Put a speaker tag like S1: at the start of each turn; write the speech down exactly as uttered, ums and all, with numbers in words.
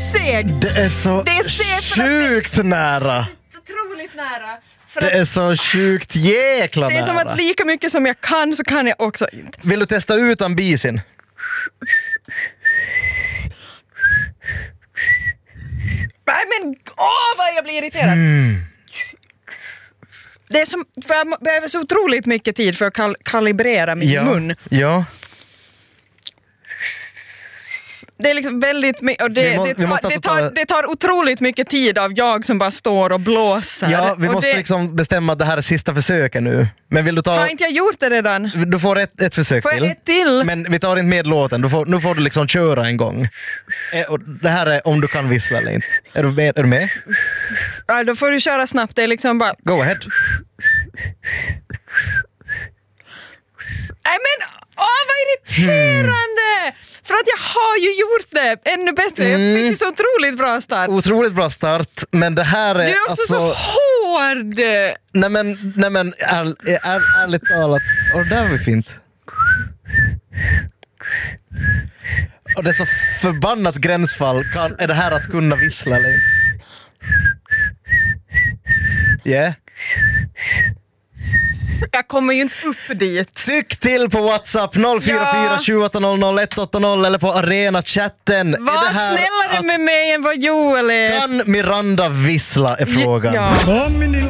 S1: segt.
S2: Det är så
S1: Det är segt
S2: sjukt nära.
S1: Otroligt nära. För
S2: Det är så sjukt jäkla
S1: det är
S2: nära.
S1: som att lika mycket som jag kan så kan jag också inte.
S2: Vill du testa utan bisin?
S1: Nej men, åh vad jag blir irriterad.
S2: Mm.
S1: Det är som, för jag behöver så otroligt mycket tid för att kal- kalibrera min
S2: Ja.
S1: mun.
S2: Ja.
S1: Det är liksom väldigt my- och det,
S2: Vi må-
S1: det,
S2: vi måste
S1: tar, det,
S2: alltså ta-
S1: tar, det tar otroligt mycket tid av jag som bara står och blåser.
S2: Ja, vi
S1: och
S2: måste
S1: det,
S2: liksom bestämma att det här är sista försöket nu. Men vill du ta...
S1: Har inte jag gjort det redan?
S2: Du får ett, ett försök
S1: Får jag
S2: till.
S1: ett till?
S2: Men vi tar inte med låten. Du får, nu får du liksom köra en gång. Eh, och det här är om du kan vissla eller inte. Är du med? Är du med?
S1: Ja, då får du köra snabbt. Det är liksom bara...
S2: Go ahead.
S1: Nej men, åh vad irriterande!
S2: Hmm.
S1: För att jag har ju gjort det ännu bättre. Jag fick ju så otroligt bra start.
S2: Otroligt bra start. Men det här är...
S1: Du är också
S2: alltså,
S1: så hård!
S2: Nej men, nej men är, är, ärligt talat. Och det där var ju fint. Och det är så förbannat gränsfall. Kan, är det här att kunna vissla eller inte? Yeah.
S1: Jag kommer ju inte upp dit.
S2: Tyck till på WhatsApp noll fyra fyra sju åtta noll noll ett åtta noll eller på Arena-chatten.
S1: Var
S2: Är det här
S1: snällare
S2: att-
S1: med mig än vad Joel är.
S2: Kan Miranda vissla är frågan.
S1: Ja.